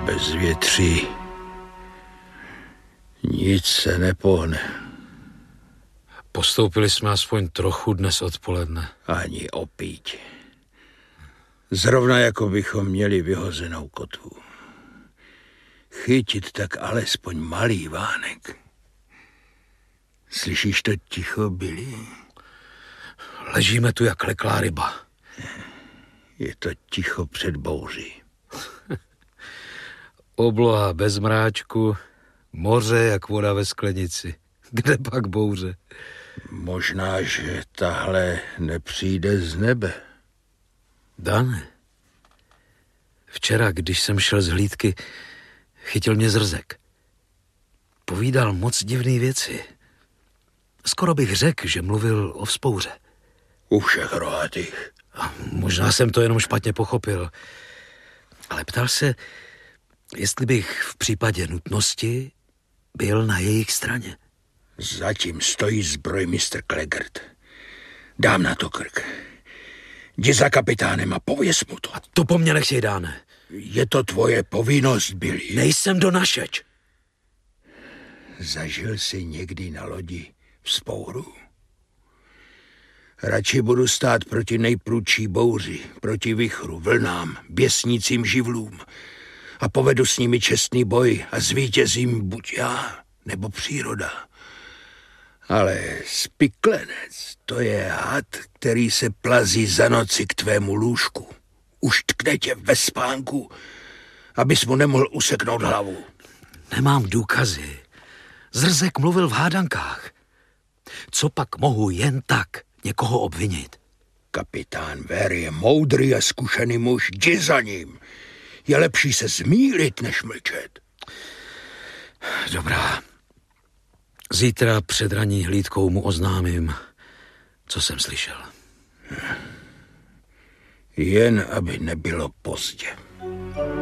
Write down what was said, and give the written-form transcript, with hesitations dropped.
Bez větří nic se nepohne. Postoupili jsme aspoň trochu dnes odpoledne. Ani opíť. Zrovna jako bychom měli vyhozenou kotvu. Chytit tak alespoň malý vánek. Slyšíš to ticho, Billy? Ležíme tu jak leklá ryba. Je to ticho před bouří. Obloha bez mráčku, moře jak voda ve sklenici. Kde pak bouře? Možná, že tahle nepřijde z nebe. Dane, včera, když jsem šel z hlídky, chytil mě zrzek. Povídal moc divné věci. Skoro bych řekl, že mluvil o vzpouře. U všech rohatých. Možná jsem to jenom špatně pochopil. Ale ptal se, jestli bych v případě nutnosti byl na jejich straně. Zatím stojí zbrojmistr Klegert. Dám na to krk. Jdi za kapitánem a pověz mu to. A to po mně nechtěj, Dáne. Je to tvoje povinnost, Billy. Nejsem donašeč. Zažil jsi někdy na lodi vzpouru? Radši budu stát proti nejprudší bouři, proti vichru, vlnám, běsnícím živlům a povedu s nimi čestný boj a zvítězím buď já, nebo příroda. Ale spiklenec, to je had, který se plazí za noci k tvému lůžku. Už tkne tě ve spánku, abys mu nemohl useknout hlavu. Nemám důkazy. Zrzek mluvil v hádankách. Co pak mohu jen tak někoho obvinit? Kapitán Ver je moudrý a zkušený muž, jdi za ním. Je lepší se zmýlit, než mlčet. Dobrá. Zítra před ranní hlídkou mu oznámím, co jsem slyšel. Jen aby nebylo pozdě.